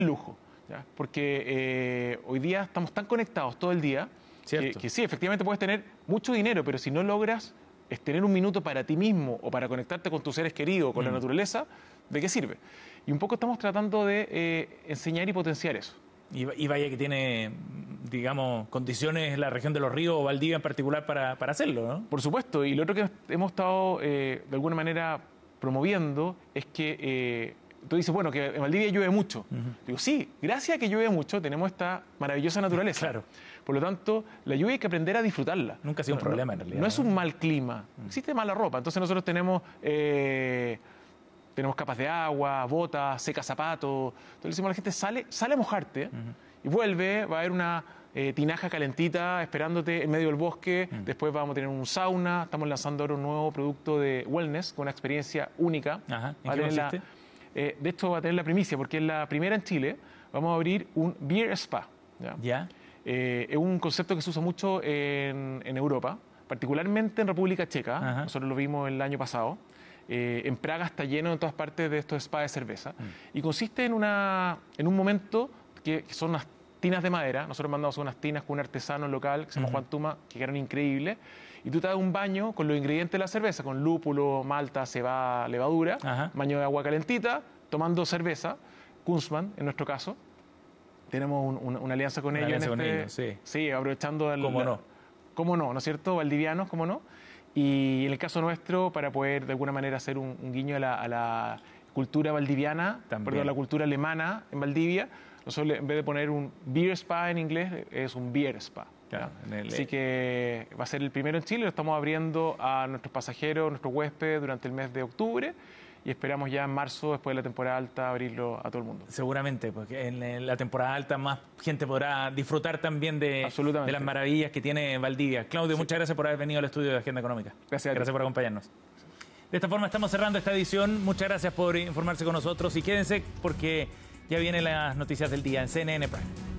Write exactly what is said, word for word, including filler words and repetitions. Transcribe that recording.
lujo, ¿ya? Porque eh, hoy día estamos tan conectados todo el día que, que sí, efectivamente puedes tener mucho dinero, pero si no logras es tener un minuto para ti mismo o para conectarte con tus seres queridos, con mm. la naturaleza, ¿de qué sirve? Y un poco estamos tratando de eh, enseñar y potenciar eso. Y, y vaya que tiene, digamos, condiciones la región de los ríos o Valdivia en particular para, para hacerlo, ¿no? Por supuesto, y lo otro que hemos estado eh, de alguna manera promoviendo es que eh, tú dices, bueno, que en Valdivia llueve mucho. Uh-huh. Digo, sí, gracias a que llueve mucho tenemos esta maravillosa naturaleza. Claro. Por lo tanto, la lluvia hay que aprender a disfrutarla. Nunca ha sido no, un problema, no, en realidad. No, ¿no? es un mal clima, uh-huh. existe mala ropa. Entonces nosotros tenemos... Eh, tenemos capas de agua, botas, seca zapatos. Entonces le decimos a la gente, sale, sale a mojarte uh-huh. y vuelve, va a haber una eh, tinaja calentita esperándote en medio del bosque, uh-huh. después vamos a tener un sauna, estamos lanzando ahora un nuevo producto de wellness con una experiencia única. Ajá. ¿En qué consiste? La, eh, de esto va a tener la primicia, porque es la primera en Chile, vamos a abrir un beer spa. ¿Ya? ¿Ya? Eh, es un concepto que se usa mucho en, en Europa, particularmente en República Checa, ajá. nosotros lo vimos el año pasado. Eh, en Praga está lleno en todas partes de estos spas de cerveza. Mm. Y consiste en, una, en un momento que, que son unas tinas de madera. Nosotros mandamos unas tinas con un artesano local que se llama uh-huh. Juan Tuma, que quedaron increíbles. Y tú te das un baño con los ingredientes de la cerveza, con lúpulo, malta, cebada, levadura, uh-huh. baño de agua calentita, tomando cerveza, Kunzman en nuestro caso. Tenemos un, una, una alianza con una ellos. Alianza en con este, ellos, sí. Sí, aprovechando... El, ¿Cómo la, no? ¿Cómo no? ¿No es cierto? Valdivianos, ¿cómo no? Y en el caso nuestro, para poder de alguna manera hacer un, un guiño a la, a la cultura valdiviana, También. perdón, a la cultura alemana en Valdivia, nosotros en vez de poner un beer spa en inglés, es un beer spa. Claro, el, Así que va a ser el primero en Chile, lo estamos abriendo a nuestros pasajeros, nuestros huéspedes durante el mes de octubre y esperamos ya en marzo, después de la temporada alta, abrirlo a todo el mundo. Seguramente, porque en la temporada alta más gente podrá disfrutar también de, de las maravillas que tiene Valdivia. Claudio, sí. muchas gracias por haber venido al estudio de Agenda Económica. Gracias. Gracias por acompañarnos. De esta forma estamos cerrando esta edición. Muchas gracias por informarse con nosotros y quédense porque ya vienen las noticias del día en C N N Prime.